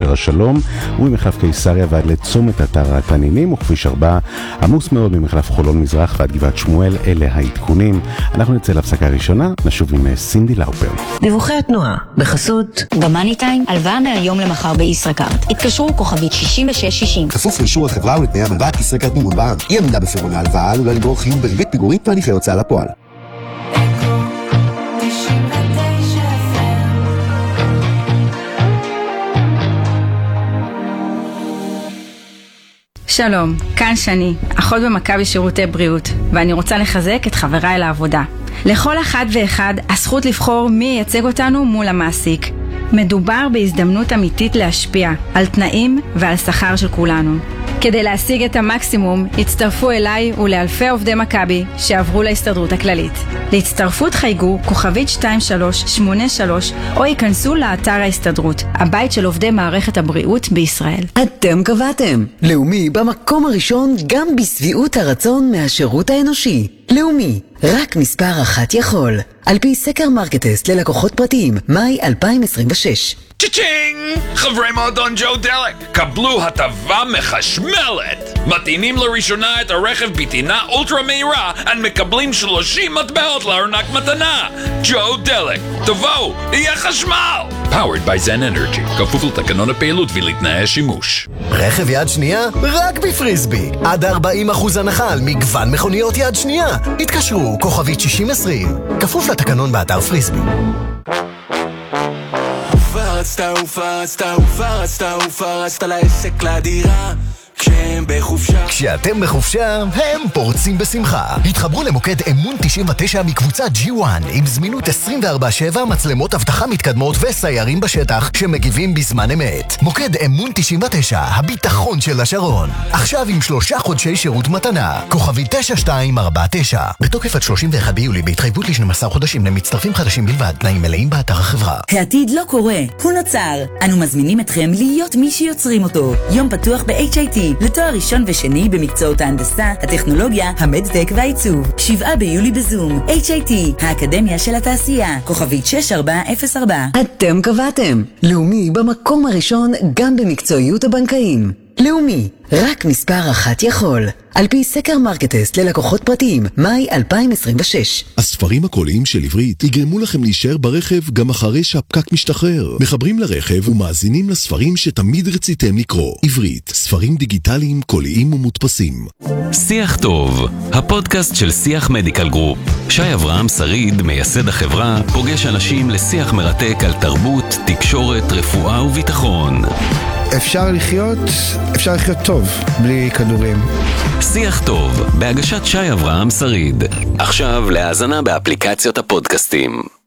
שער השלום וממחלף קיסריה ועד לצומת אתר התנינים, וכביש 4 עמוס מאוד ממחלף חולון מזרח ועד גבעת שמואל. אלה העדכונים. אנחנו נצא להפסקה ראשונה, נשוב עם סינדי לאופר. דיווחי התנועה בחסות במאני טיים, הלוואה מהיום למחר בישראכרט. התקשרו כוכבית 6660. כפוף לאישור החברה ולתנאי המלווה. ישראכרט מימון בע"מ. אי עמידה בפירעון ההלוואה עלולה לגרור חיוב בריבית פיגורים והליכי הוצאה לפועל. שלום, כאן שני, אחות במכבי שירותי בריאות, ואני רוצה לחזק את חבריי לעבודה. לכל אחד ואחד הזכות לבחור מי ייצג אותנו מול המעסיק. מדובר בהזדמנות אמיתית להשפיע על תנאים ועל שכר של כולנו. כדי להשיג את המקסימום, הצטרפו אליי ולאלפי עובדי מכבי שעברו להסתדרות הכללית. להצטרפות חייגו כוכבית 2383 או ייכנסו לאתר ההסתדרות, הבית של עובדי מערכת הבריאות בישראל. אתם קבעתם. לאומי במקום הראשון גם בסביעות הרצון מהשירות האנושי. לאומי, רק מספר אחת יכול. על פי סקר מרקטסט ללקוחות פרטיים, מאי 2026. צ'צ'ינג! חברי מועדון ג'ו דלק, קבלו הטבה מחשמלת! מטעינים לראשונה את הרכב בטעינה אולטרה מהירה, ומקבלים 30 מטבעות לארנק מתנה! ג'ו דלק, תבואו, יהיה חשמל! Powered by Zen Energy, כפוף לתקנון הפעילות ולתנאי השימוש. רכב יד שנייה? רק בפריסבי. עד 40% הנחה על מגוון מכוניות יד שנייה. התקשרו, כוכבית 6020. כפוף לתקנון באתר פריסבי. ופרצת לעסק לדירה כשהם בחופשה. כשאתם בחופשה, הם פורצים בשמחה. התחברו למוקד אמון 99 מקבוצת G1 עם זמינות 24/7, מצלמות אבטחה מתקדמות וסיירים בשטח שמגיבים בזמן אמת. מוקד אמון 99, הביטחון של השרון. עכשיו עם 3 חודשי שירות מתנה. כוכבי 9249. בתוקף עד 31 ביולי בהתחייבות ל12 חודשים למצטרפים חדשים בלבד. תנאים מלאים באתר החברה. העתיד לא קורה, הוא נוצר. אנו מזמינים אתכם להיות מי שיוצרים אותו. יום פתוח ב-HIT לתואר ראשון ושני במקצועות ההנדסה, הטכנולוגיה, המדטק והעיצוב. 7 ביולי בזום. HIT, האקדמיה של התעשייה. כוכבית 6404. אתם קבעתם. לאומי במקום הראשון גם במקצועיות הבנקאים. לאומי, רק מספר אחת יכול. על פי סקר מרקטסט ללקוחות פרטיים, מאי 2026. הספרים הקוליים של עברית יגרמו לכם להישאר ברכב גם אחרי שהפקק משתחרר. מחברים לרכב ומאזינים לספרים שתמיד רציתם לקרוא. עברית, ספרים דיגיטליים, קוליים ומודפסים. שיח טוב, הפודקאסט של שיח מדיקל גרופ. שי אברהם שריד, מייסד החברה, פוגש אנשים לשיח מרתק על תרבות, תקשורת, רפואה וביטחון. אפשר לחיות טוב בלי כדורים. שיח טוב, בהגשת שי אברהם שריד. עכשיו להאזנה באפליקציות הפודקאסטים.